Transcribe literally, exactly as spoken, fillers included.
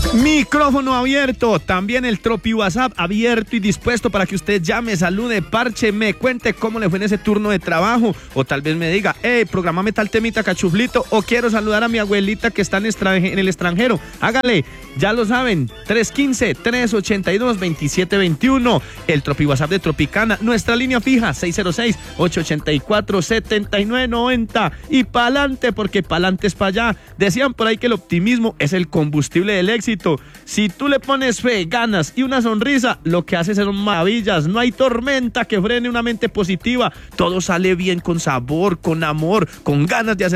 Micrófono abierto, también el Tropi WhatsApp abierto y dispuesto para que usted llame, salude, parche, me cuente cómo le fue en ese turno de trabajo, o tal vez me diga, hey, programame tal temita cachuflito, o quiero saludar a mi abuelita que está en, extranje- en el extranjero. Hágale, ya lo saben, tres uno cinco, tres ocho dos, dos siete dos uno, el Tropi WhatsApp de Tropicana, nuestra línea fija, seis cero seis, ocho ocho cuatro, siete nueve nueve cero, y pa'lante, porque pa'lante es para allá. Decían por ahí que el optimismo es el combustible del éxito. Si tú le pones fe, ganas y una sonrisa, lo que haces son maravillas. No hay tormenta que frene una mente positiva. Todo sale bien, con sabor, con amor, con ganas de hacer